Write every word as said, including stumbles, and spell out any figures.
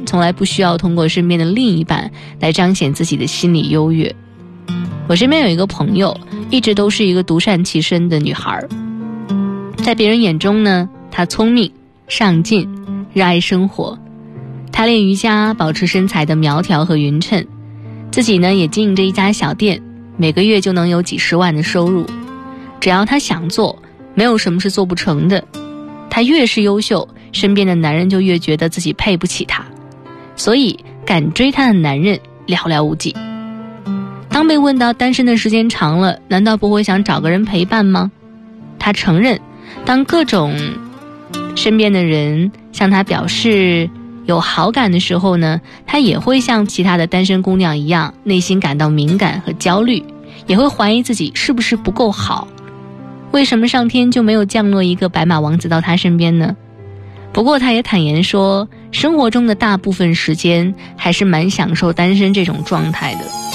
从来不需要通过身边的另一半来彰显自己的心理优越。我身边有一个朋友，一直都是一个独善其身的女孩，在别人眼中呢，她聪明、上进、热爱生活。她练瑜伽，保持身材的苗条和匀称，自己呢也经营着一家小店，每个月就能有几十万的收入。只要她想做，没有什么是做不成的。她越是优秀，身边的男人就越觉得自己配不起她，所以敢追她的男人寥寥无几。当被问到单身的时间长了，难道不会想找个人陪伴吗？她承认，当各种身边的人向她表示有好感的时候呢，她也会像其他的单身姑娘一样，内心感到敏感和焦虑，也会怀疑自己是不是不够好。为什么上天就没有降落一个白马王子到她身边呢？不过她也坦言说，生活中的大部分时间还是蛮享受单身这种状态的。